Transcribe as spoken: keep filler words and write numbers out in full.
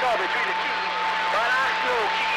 star between the keys, but I still keep